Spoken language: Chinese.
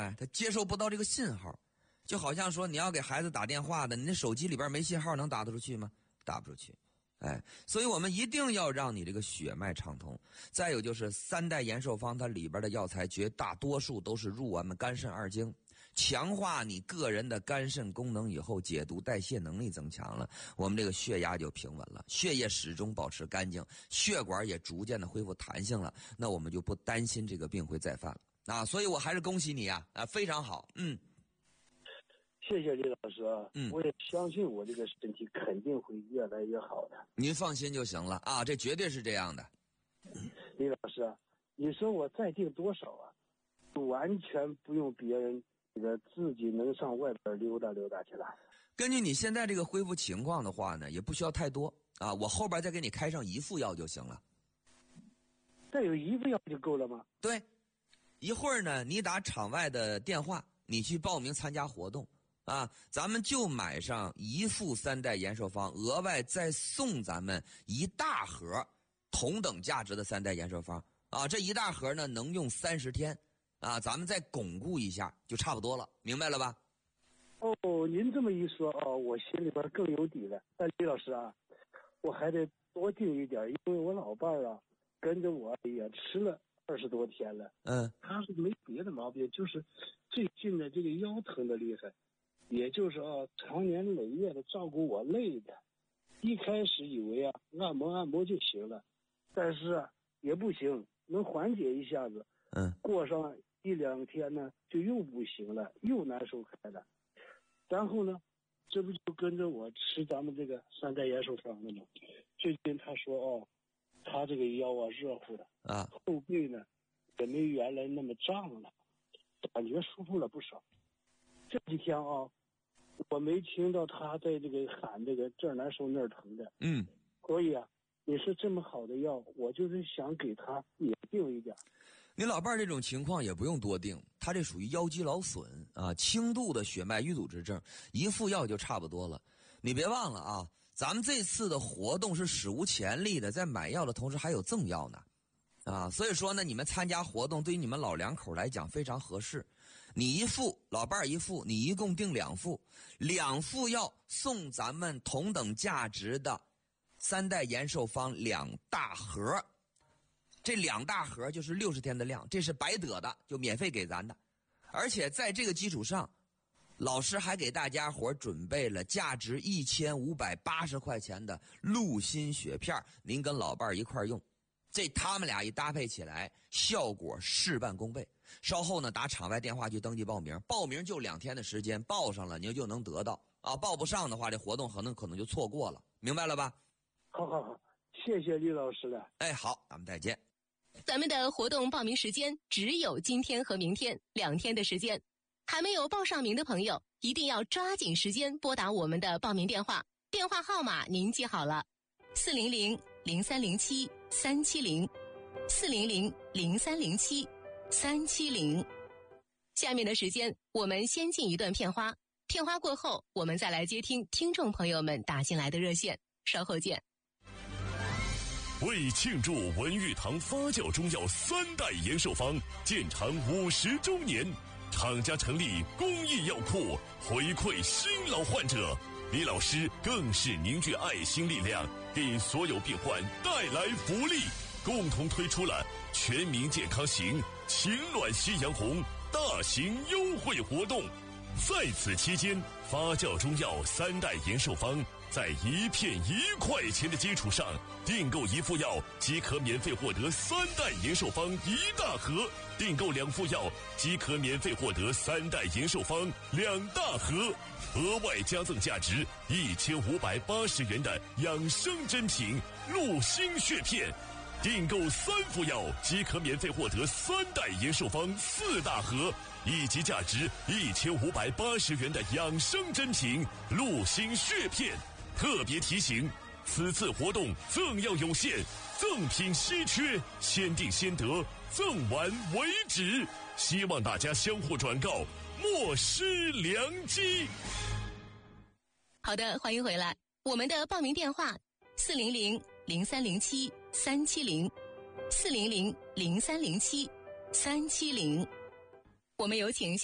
他接收不到这个信号，就好像说你要给孩子打电话的，你那手机里边没信号，能打得出去吗？打不出去。所以我们一定要让你这个血脉畅通。再有就是三代延寿方，它里边的药材绝大多数都是入我们肝肾二经，强化你个人的肝肾功能以后，解毒代谢能力增强了，我们这个血压就平稳了，血液始终保持干净，血管也逐渐的恢复弹性了，那我们就不担心这个病会再犯了所以我还是恭喜你非常好。 谢谢李老师我也相信我这个身体肯定会越来越好的。 您放心就行了这绝对是这样的。 李老师你说我再定多少完全不用别人，自己能上外边溜达溜达去了。 根据你现在这个恢复情况的话呢，也不需要太多我后边再给你开上一副药就行了。 再有一副药就够了吗？ 对，一会儿呢你打场外的电话，你去报名参加活动咱们就买上一副三代延寿方，额外再送咱们一大盒同等价值的三代延寿方这一大盒呢能用30天咱们再巩固一下就差不多了，明白了吧？ 您这么一说我心里边更有底了。但李老师我还得多订一点，因为我老伴儿跟着我也吃了20多天了。他是没别的毛病，就是最近的这个腰疼的厉害，也就是常年累月的照顾我累的。一开始以为按摩就行了，但是也不行，能缓解一下子。过上1-2天呢就又不行了，又难受开了。然后呢这不就跟着我吃咱们这个三代延寿方了吗？最近他说他这个腰热乎的后背呢也没原来那么胀了，感觉舒服了不少。这几天我没听到他在这个喊这个这儿难受那儿疼的。所以你是这么好的药，我就是想给他也定一点。 你老伴儿这种情况也不用多定，他这属于腰肌劳损轻度的血脉淤堵之症，一副药就差不多了。你别忘了咱们这次的活动是史无前例的，在买药的同时还有赠药呢所以说呢，你们参加活动对于你们老两口来讲非常合适。你一副，老伴儿一副，你一共订2副，2副药送咱们同等价值的三代延寿方2大盒。这2大盒就是60天的量，这是白得的，就免费给咱的。而且在这个基础上，老师还给大家伙准备了价值1580块钱的鹿心血片，您跟老伴儿一块用，这他们俩一搭配起来，效果事半功倍。稍后呢打场外电话去登记报名，报名就2天的时间，报上了您就能得到报不上的话，这活动可能就错过了，明白了吧？ 好，谢谢李老师了。 好，咱们再见。 咱们的活动报名时间只有今天和明天2天的时间，还没有报上名的朋友一定要抓紧时间拨打我们的报名电话，电话号码您记好了，400-0307-370 400-0307-370。下面的时间我们先进一段片花，片花过后我们再来接听听众朋友们打进来的热线，稍后见。 为庆祝文玉堂发酵中药3代延寿方建厂50周年，厂家成立公益药库，回馈新老患者。李老师更是凝聚爱心力量，给所有病患带来福利，共同推出了全民健康行情暖夕阳红大型优惠活动。在此期间，发酵中药3代延寿方在1片1块钱的基础上，订购1副药即可免费获得3代延寿方1大盒，订购2副药即可免费获得3代延寿方2大盒，额外加赠价值1580元的养生珍品鹿心血片，订购3副药即可免费获得3代延寿方4大盒，以及价值1580元的养生珍品鹿心血片。特别提醒，此次活动赠药有限，赠品稀缺，先订先得，赠完为止，希望大家相互转告，莫失良机。 好的，欢迎回来。我们的报名电话400-0307-370 400-0307-370。我们有请